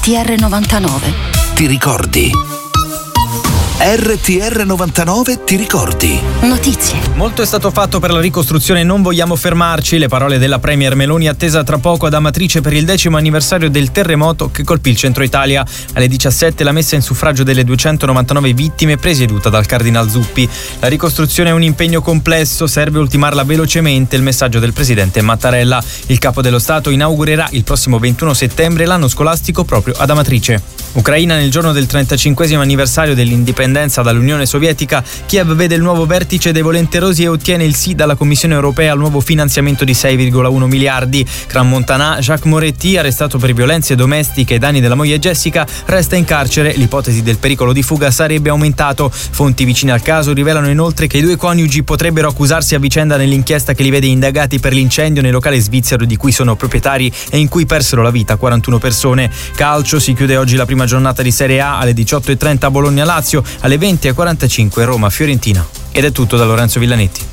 RTR 99. Ti ricordi? RTR 99 ti ricordi? Notizie. Molto è stato fatto per la ricostruzione, non vogliamo fermarci. Le parole della Premier Meloni, attesa tra poco ad Amatrice per il 10° anniversario del terremoto che colpì il centro Italia. Alle 17 la messa in suffragio delle 299 vittime presieduta dal Cardinal Zuppi. La ricostruzione è un impegno complesso, serve ultimarla velocemente, il messaggio del presidente Mattarella. Il capo dello Stato inaugurerà il prossimo 21 settembre l'anno scolastico proprio ad Amatrice. Ucraina, nel giorno del 35° anniversario dell'indipendenza dall'Unione Sovietica, Kiev vede il nuovo vertice dei volenterosi e ottiene il sì dalla Commissione Europea al nuovo finanziamento di 6,1 miliardi. Crans-Montana, Jacques Moretti, arrestato per violenze domestiche ai danni della moglie Jessica, resta in carcere. L'ipotesi del pericolo di fuga sarebbe aumentato. Fonti vicine al caso rivelano inoltre che i due coniugi potrebbero accusarsi a vicenda nell'inchiesta che li vede indagati per l'incendio nel locale svizzero di cui sono proprietari e in cui persero la vita 41 persone. Calcio, si chiude oggi la prima giornata di Serie A. Alle 18:30 Bologna-Lazio, alle 20:45 Roma-Fiorentina. Ed è tutto da Lorenzo Villanetti.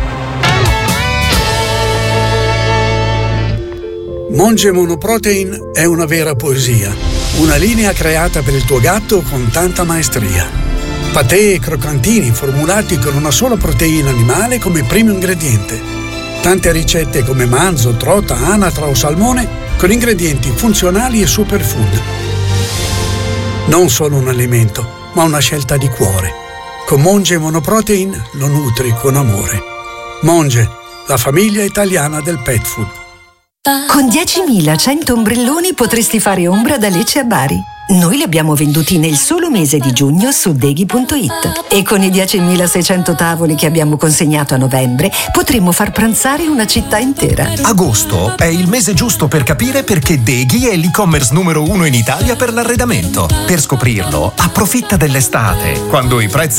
Monge Monoprotein è una vera poesia, una linea creata per il tuo gatto con tanta maestria. Patè e croccantini formulati con una sola proteina animale come primo ingrediente. Tante ricette come manzo, trota, anatra o salmone con ingredienti funzionali e superfood. Non solo un alimento, ma una scelta di cuore. Con Monge Monoprotein lo nutri con amore. Monge, la famiglia italiana del pet food. Con 10.100 ombrelloni potresti fare ombra da Lecce a Bari. Noi li abbiamo venduti nel solo mese di giugno su Deghi.it. E con i 10.600 tavoli che abbiamo consegnato a novembre potremmo far pranzare una città intera. Agosto è il mese giusto per capire perché Deghi è l'e-commerce numero 1 in Italia per l'arredamento. Per scoprirlo, approfitta dell'estate, quando i prezzi